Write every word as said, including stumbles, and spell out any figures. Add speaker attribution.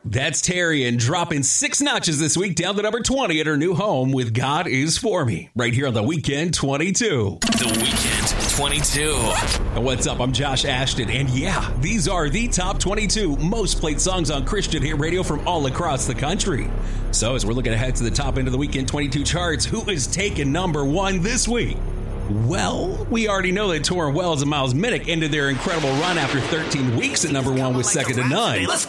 Speaker 1: That's Terrian dropping six notches this week down to number twenty at her new home with God Is For Me, right here on The Weekend twenty-two.
Speaker 2: The Weekend twenty-two.
Speaker 1: And what's up? I'm Josh Ashton, and yeah, these are the top twenty-two most played songs on Christian hit radio from all across the country. So as we're looking ahead to the top end of the Weekend twenty-two charts, who is taking number one this week? Well, we already know that Torrin Wells and Miles Minnick ended their incredible run after thirteen weeks at number one with Second to None.